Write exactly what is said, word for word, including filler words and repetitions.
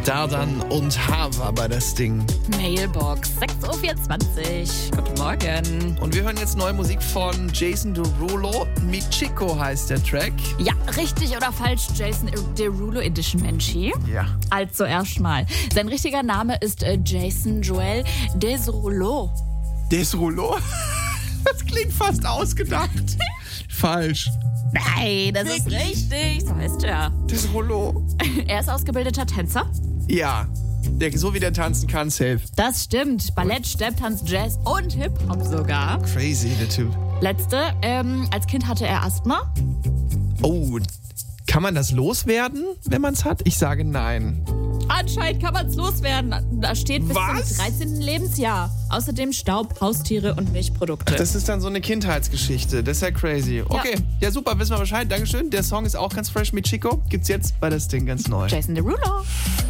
Dardan und Hava bei das Ding. Mailbox sechs Uhr vierundzwanzig. Guten Morgen. Und wir hören jetzt neue Musik von Jason Derulo. Michiko heißt der Track. Ja, richtig oder falsch, Jason Derulo Edition, Menchi? Ja. Also erstmal. Sein richtiger Name ist äh, Jason Joel Derulo. Derulo? Das klingt fast ausgedacht. Falsch. Nein, das ist richtig. So heißt er. Derulo. Er ist ausgebildeter Tänzer. Ja. Der, so wie der tanzen kann, safe. Das stimmt. Ballett, Stepptanz, Jazz und Hip-Hop sogar. Crazy, der Typ. Letzte, ähm, als Kind hatte er Asthma. Oh, kann man das loswerden, wenn man es hat? Ich sage nein. Anscheinend kann man es loswerden. Da steht bis Was? zum dreizehnten Lebensjahr. Außerdem Staub, Haustiere und Milchprodukte. Das ist dann so eine Kindheitsgeschichte. Das ist ja crazy. Okay, ja, super, wissen wir Bescheid. Dankeschön. Der Song ist auch ganz fresh mit Chico. Gibt's jetzt bei das Ding ganz neu. Jason Derulo.